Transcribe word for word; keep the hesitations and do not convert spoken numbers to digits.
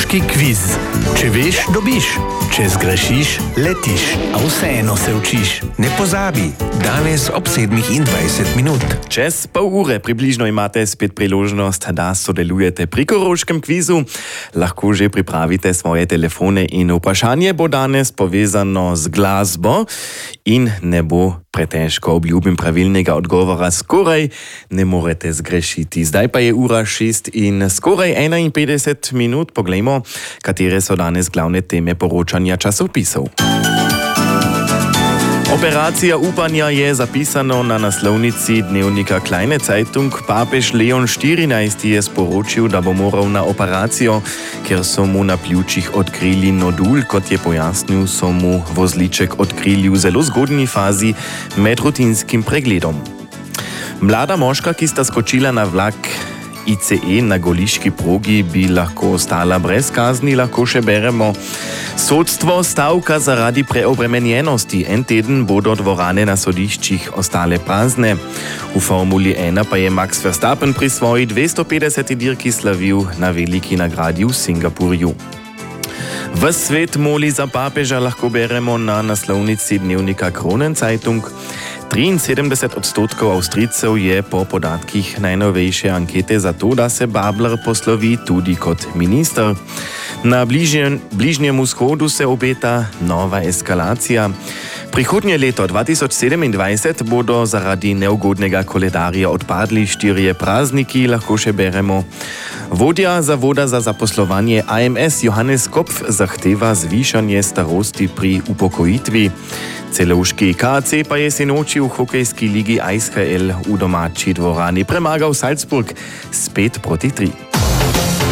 Prikoroški kviz. Če veš, dobiš. Če zgrešiš, letiš. A vseeno se učiš. Ne pozabi, danes ob sedmih in dvajset minut. Čez pol ure približno imate spet priložnost, da sodelujete pri Koroškem kvizu. Lahko že pripravite svoje telefone in vprašanje bo danes povezano z glasbo in ne bo pretežko, obljubim pravilnega odgovora, skoraj ne morete zgrešiti. Zdaj pa je ura šest in skoraj enainpetdeset minut. Poglejmo, katere so danes glavne teme poročanja časopisov. Operacija upanja je zapisano na naslovnici dnevnika Kleine Zeitung. Papež Leon štirinajsti je sporočil, da bo moral na operacijo, ker so mu na pljučih odkrili nodul. Kot je pojasnil, so mu vozliček odkrili v zelo zgodnji fazi med rutinskim pregledom. Mlada moška, ki sta skočila na vlak I C E na goliški progi, bi lahko ostala brez kazni, lahko še beremo. Sodstvo stavka zaradi preobremenjenosti. En teden bodo dvorane na sodiščih ostale prazne. V Formuli ena pa je Max Verstappen pri svoji dvestopetdeseti dirki slavil na veliki nagradi v Singapurju. Ves svet moli za papeža, lahko beremo na naslovnici dnevnika Kronenzeitung. triinsedemdeset odstotkov Avstrijcev je po podatkih najnovejše ankete za to, da se Babler poslovi tudi kot minister. Na bližnjem, bližnjem vzhodu se obeta nova eskalacija. Prihodnje leto dva tisoč sedemindvajset bodo zaradi neugodnega koledarja odpadli štirje prazniki, lahko še beremo. Vodja Zavoda za zaposlovanje A M S Johannes Kopf zahteva zvišanje starosti pri upokojitvi. Celovški K C pa je sinoči v hokejski ligi I S H L v domači dvorani premagal Salzburg s pet proti tri.